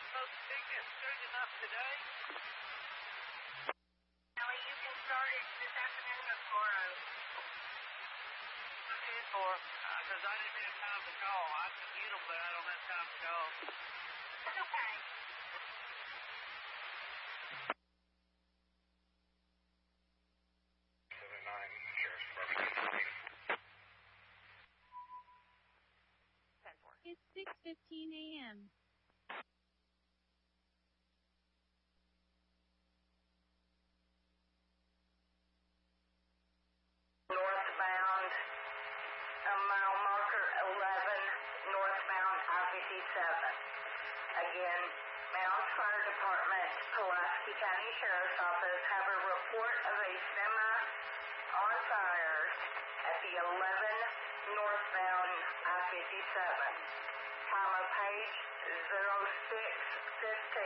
those tickets soon enough today? Ellie, you can start it this afternoon or tomorrow. Or, because I didn't have time to call. I can get them, but I don't have time to call. That's okay. It's 6:15 a.m. Northbound, mile marker 11, northbound I-57. Again, Mounds Fire Department, Pulaski County Sheriff's Office have a report of a semi on fire at the 11 northbound I-57. Time of page 06:15.